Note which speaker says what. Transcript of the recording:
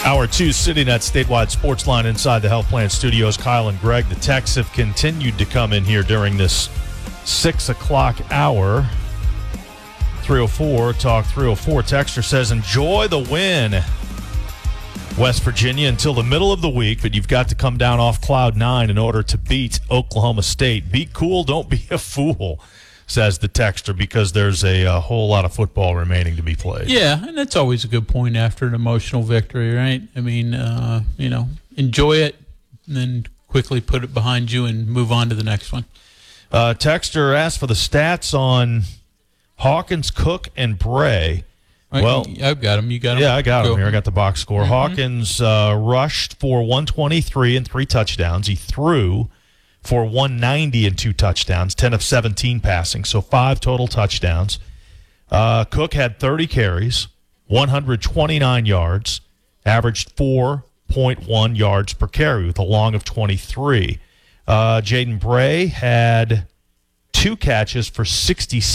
Speaker 1: Hour 2 sitting at Statewide Sportsline inside the Health Plan Studios. Kyle and Greg, the texts have continued to come in here during this 6 o'clock hour. 304, Talk 304. Texter says, enjoy the win, West Virginia, until the middle of the week, but you've got to come down off cloud 9 in order to beat Oklahoma State. Be cool, don't be a fool, says the texter, because there's a whole lot of football remaining to be played.
Speaker 2: Yeah, and that's always a good point after an emotional victory, right? I mean, enjoy it and then quickly put it behind you and move on to the next one.
Speaker 1: Texter asked for the stats on Hawkins, Cook, and Bray.
Speaker 2: Right, well, I've got them. You got them?
Speaker 1: Yeah, I got them here. I got the box score. Mm-hmm. Hawkins rushed for 123 and 3 touchdowns. He threw for 190 and 2 touchdowns, 10 of 17 passing, so 5 total touchdowns. Cook had 30 carries, 129 yards, averaged 4.1 yards per carry with a long of 23. Jaden Bray had 2 catches for 66